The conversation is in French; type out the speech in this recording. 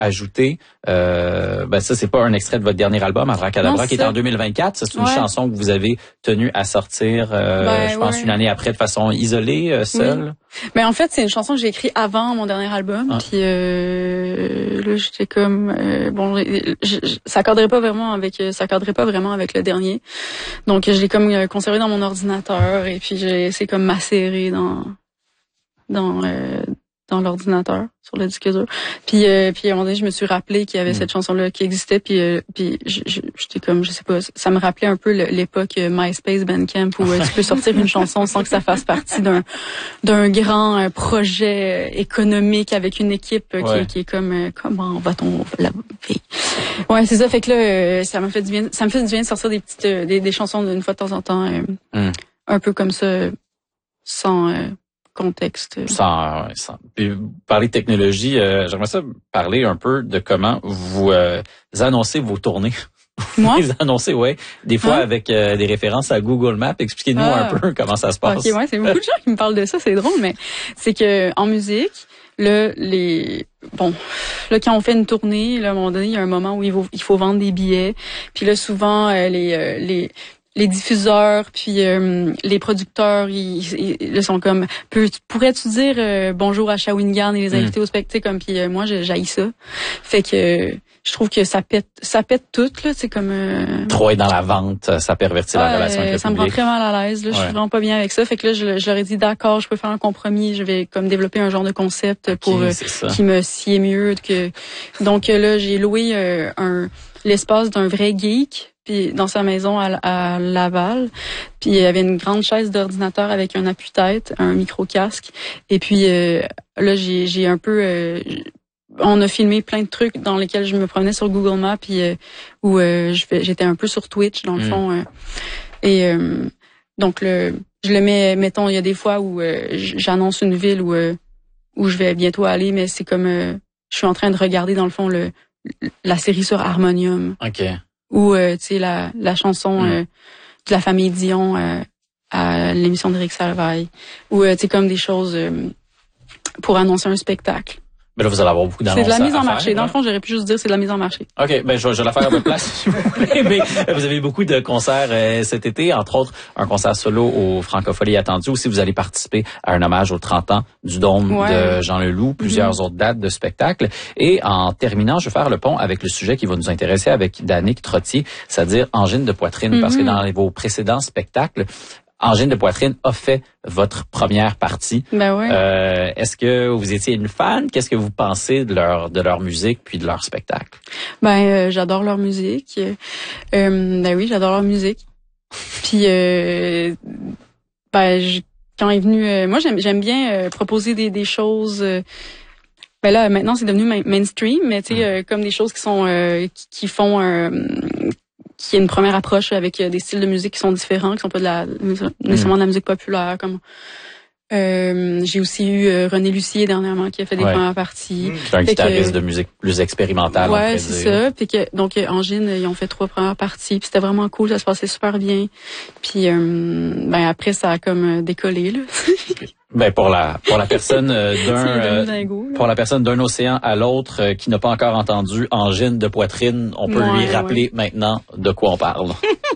ajouter, ça c'est pas un extrait de votre dernier album, Abracadabra, qui est en 2024. Ça, c'est une chanson que vous avez tenu à sortir, je pense, une année après de façon isolée, seule. Oui. Ben en fait, c'est une chanson que j'ai écrite avant mon dernier album. Puis là, j'étais comme ça cadrait pas vraiment avec le dernier. Donc je l'ai comme conservé dans mon ordinateur et puis j'ai essayé comme macérer dans l'ordinateur sur le disque dur. Puis à un moment donné, je me suis rappelé qu'il y avait cette chanson-là qui existait. Puis j'étais comme, je sais pas, ça me rappelait un peu l'époque MySpace, Bandcamp, où tu peux sortir une chanson sans que ça fasse partie d'un grand projet économique avec une équipe qui est comme comment va-t-on la vie. Ouais, c'est ça. Fait que là, ça me fait du bien de sortir des petites des chansons d'une fois de temps en temps, un peu comme ça, sans contexte. Sans. Puis, parler de technologie, j'aimerais ça parler un peu de comment vous annoncez vos tournées. Moi? Vous annoncez, des fois avec des références à Google Maps. Expliquez-nous un peu comment ça se passe. Ok, c'est beaucoup de gens qui me parlent de ça, c'est drôle, mais c'est que en musique, là, quand on fait une tournée, là, à un moment donné, il y a un moment où il faut vendre des billets. Puis là, souvent, les diffuseurs puis les producteurs ils sont comme pourrais-tu dire bonjour à Shawinigan et les inviter au spectacle comme puis moi j'haïs ça. Fait que je trouve que ça pète tout là, c'est comme trop être dans la vente, ça pervertit la relation avec le public. Ça me rend très mal à l'aise là, je suis vraiment pas bien avec ça. Fait que là je leur ai dit d'accord, je peux faire un compromis, je vais comme développer un genre de concept pour qui me sied mieux que donc là j'ai loué l'espace d'un vrai geek. Puis dans sa maison à Laval, puis il y avait une grande chaise d'ordinateur avec un appui-tête, un micro-casque, et puis là j'ai un peu on a filmé plein de trucs dans lesquels je me promenais sur Google Maps puis où j'étais un peu sur Twitch dans le fond et donc je le mets, mettons, il y a des fois où j'annonce une ville où je vais bientôt aller, mais c'est comme je suis en train de regarder dans le fond la série sur Harmonium. OK. Ou tu sais la chanson de la famille Dion à l'émission d'Éric Salvaille, ou tu sais comme des choses pour annoncer un spectacle. Mais là, vous allez avoir beaucoup d'annonces. C'est de la mise en marché. Dans le fond, j'aurais pu juste dire c'est de la mise en marché. OK, je vais la faire à votre place, si vous voulez. Mais vous avez eu beaucoup de concerts cet été, entre autres un concert solo au Francophonie Attendu. Aussi, vous allez participer à un hommage aux 30 ans du Dôme de Jean Leloup, plusieurs autres dates de spectacles. Et en terminant, je vais faire le pont avec le sujet qui va nous intéresser avec Danick Trottier, c'est-à-dire angine de poitrine. Parce que dans vos précédents spectacles, angine de poitrine a fait votre première partie. Ben oui. Est-ce que vous étiez une fan? Qu'est-ce que vous pensez de leur musique puis de leur spectacle? J'adore leur musique. Oui, j'adore leur musique. Puis quand est venu, moi j'aime bien proposer des choses. Là maintenant c'est devenu mainstream, mais tu sais comme des choses qui sont qui font qui est une première approche avec des styles de musique qui sont différents, qui sont pas nécessairement de la musique populaire. Comme j'ai aussi eu René Lucier dernièrement qui a fait des premières parties. C'est un guitariste de musique plus expérimentale. Ouais, c'est ça. Puis donc Angine, ils ont fait 3 premières parties. Puis c'était vraiment cool, ça se passait super bien. Puis après ça a comme décollé là. Pour la personne d'un océan à l'autre qui n'a pas encore entendu angine de poitrine, on peut lui rappeler maintenant de quoi on parle.